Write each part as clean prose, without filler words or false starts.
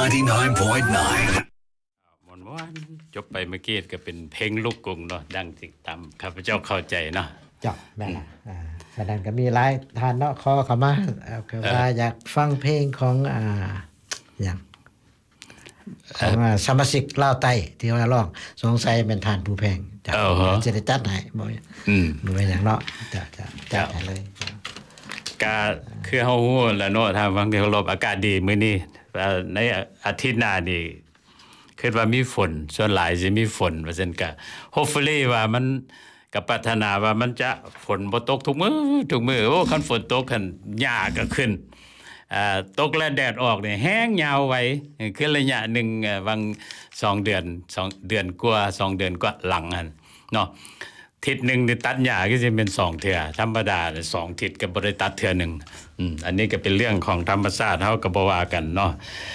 ม้วนจบไปเมื่อกี้ก็เป็นเพลงลูกกรุงเนาะดังติดตามข้าพเจ้าเข้าใจเนาะเจาะแม่ล่ะฉะนั้นก็มีหลายท่านเนาะขอเข้ามาก็ว่าอยากฟังเพลงของหยังของสมาชิกลาวใต้ที่ว่าร้องสงสัยเป็นท่านผู้แพงจะได้จัดให้บ่เป็นหยังเนาะจะให้เลยก็คือเฮาฮู้แล้วเนาะถ้าฟังที่เคารพอากาศดีมื้อนี้ในอาทิตย์หน้านี่คิดว่ามีฝนส่วนหลายสิมีฝนว่าซั่นก็ hopefully ว่ามันก็ปรารถนาว่ามันจะฝนบ่ตกทุกมื้อโอ้คันฝนตกคันหญ้าก็ขึ้นตกและแดดออกนี่แห้งยาวไว้คือระยะหนึ่งวัง2 เดือนกว่า2 เดือนกว่าหลังหั่นเนาะทิศนึงนี่ตัดหญ้าก็สิเป็น2เทื่อธรรมดา2ทิศก็บ่ได้ตัดเทื่อนึงอันนี้ก็เป็นเรื่องของธรรมชาติเฮาก็บ่ว่ากันเนาะ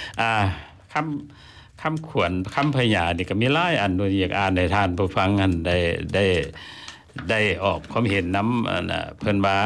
คำขวัญคำพยานี่ก็มีหลายอันอยากอ่านให้ท่านผู้ฟังอันได้ออกความเห็นนำเพิ่นว่า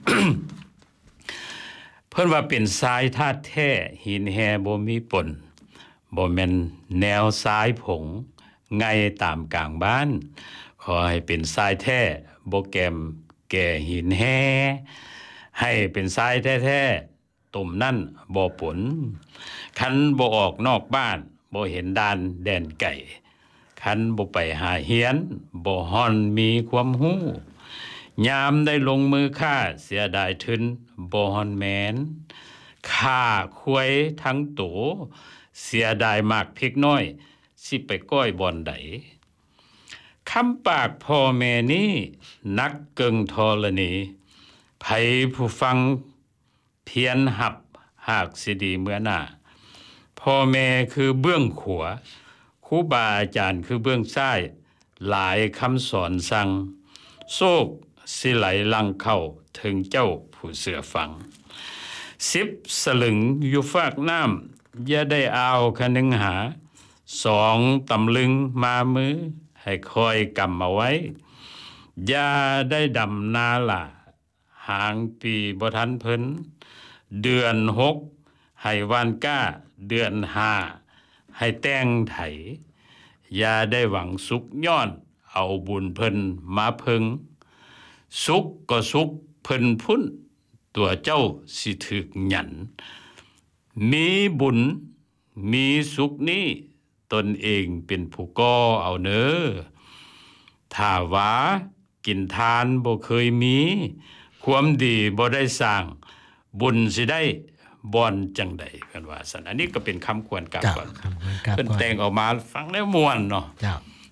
เพิ่นว่าเป็นทรายธาตุแท้หินแฮบ่มีปนบ่แม่นแนวทรายผงไงตามกลางบ้านขอให้เป็นทรายแท้บ่แกมแก่หินแฮให้เป็นทรายแท้ๆตุ่มนั่นบ่ปนคันบ่ออกนอกบ้านบ่เห็นด่านแดนไก่คันบ่ไปหาเฮียนบ่ฮ้อนมีความรู้ยามได้ลงมือฆ่าเสียดายทึนบ่ฮ้อนแม้นฆ่าควยทั้งโตเสียดายมากพริกน้อยสิไปก้อยบ่อนใดคำปากพ่อแม่นี้นักเกิงธรณีไผผู้ฟังเพียรหับหากสิดีเมื่อหน้าพ่อแม่คือเบื้องขวาครูบาอาจารย์คือเบื้องซ้ายหลายคำสอนสั่งโศกสิไหลลังเข้าถึงเจ้าผู้เสือฟัง10 สลึงอยู่ฝากน้ำอย่าได้เอาคะนึงหา2 ตำลึงมามือให้คอยกำเอาไว้อย่าได้ดำนาล่ะหางปีบ่ทันเพิ่นเดือน6ให้วานก้าเดือน5ให้แต่งไถอย่าได้หวังสุขย้อนเอาบุญเพิ่นมาเพิ่งสุขก็สุขเพิ่นพุ่นตัวเจ้าสิถึกหยันมีบุญมีสุขนี้ตนเองเป็นผู้ก่อเอาเน้อถ้าว่ากินทานบ่เคยมีความดีบ่ได้สร้างบุญสิได้บ่อนจังใดกันว่าซั่นอันนี้ก็เป็นคำควรกลับก่อนเพิ่นแต่งออกมาฟังแล้วม่วนเนาะจ้ะ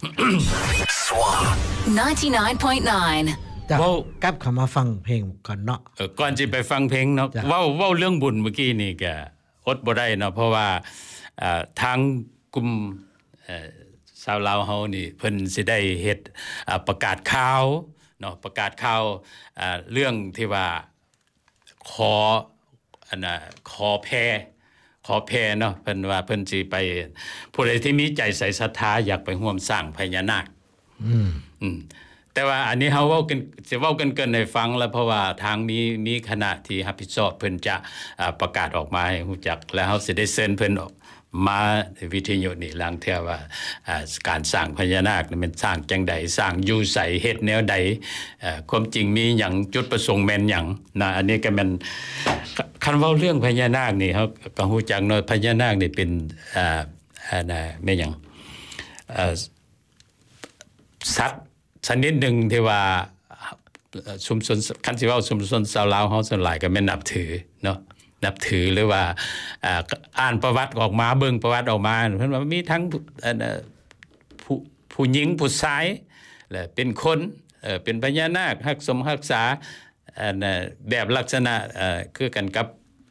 99.9 เว้ากลับเข้ามาฟังเพลงก่อนเนาะก่อนสิไปฟังเพลงเนาะเว้าเรื่องบุญเมื่อกี้นี่ก็อดบ่ได้เนาะเพราะว่าทางกลุ่มชาวลาวเฮานี่เพิ่นสิได้เฮ็ดประกาศข่าวเนาะประกาศข่าวเรื่องที่ว่าขอแพเนาะเพิ่นว่าเพิ่นสิไปผู้ใดที่มีใจใส่ศรัทธาอยากไปร่วมสร้างพญานาคแต่ว่าอันนี้เฮาเว้ากันสิเว้ากันเกินให้ฟังแล้วเพราะว่าทางมีคณะที่รับผิดชอบเพิ่นจะประกาศออกมาให้รู้จักแล้วเฮาสิได้เชิญเพิ่นออกมาวิทยุนี่ลางเทื่อว่าการสร้างพญานาคนี่มันสร้างจังใดสร้างอยู่ไสเฮ็ดแนวใดความจริงมีหยังจุดประสงค์แม่นหยังนะอันนี้ก็แม่นคันเว้าเรื่องพญานาคนี่เฮาก็รู้จักเนาะพญานาคนี่เป็นแม่นหยังสัตว์ชนิดหนึ่งที่ว่าชุมชนคันสิเว้าชุมชนชาวลาวเฮาส่วนหลายก็แม่นนับถือเนาะนับถือหรือว่าอ่านประวัติออกมาเบิ่งประวัติออกมาเพิ่นว่ามีทั้งผู้หญิงผู้ชายและเป็นคนเป็นพญานาครักสมรักษาแบบลักษณะคือกันกับ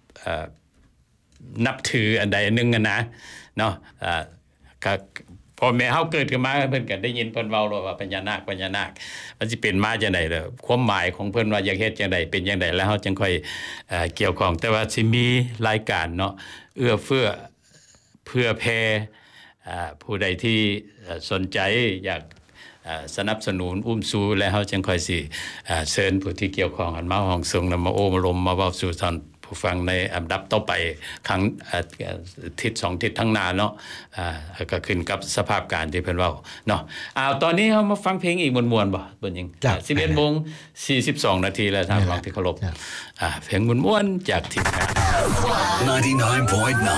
นับถืออันใดอันหนึ่งนะเนาะพอแม่เฮาเกิดขึ้นมาเพิ่นก็ได้ยินเพิ่นเว้าว่าพญานาคมันสิเป็นมาจังได๋ล่ะความหมายของเพิ่นว่าอยากเฮ็ดจังได๋เป็นจังได๋แล้วเฮาจังค่อยเกี่ยวข้องแต่ว่าสิมีรายการเนาะเอื้อเฟื้อเพื่อแผ่ผู้ใดที่สนใจอยากสนับสนุนอุ้มชูแล้วเฮาจังค่อยสิเชิญผู้ที่เกี่ยวข้องกันมาห้องส่งนำมาโอ้มาลมมาเว้าสู่ท่านผู้ผู้ฟังในอันดับต่อไปครั้งทิศ2ทิศทั้งหน้าเนาะก็ขึ้นกับสภาพการที่เพิ่นเว้าเนาะตอนนี้เฮามาฟังเพลงอีกม่วนๆบ่เบิ่นหยัง 11:42 นาทีแล้วท่านฟังที่เคารพเพลงม่วนๆจากทีมงาน 99.9